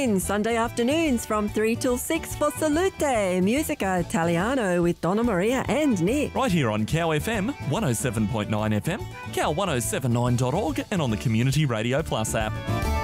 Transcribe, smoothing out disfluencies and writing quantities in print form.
in Sunday afternoons from 3 till 6 for Salute Musica Italiano with Donna Maria and Nick. Right here on Cow FM, 107.9 FM, cow1079.org and on the Community Radio Plus app.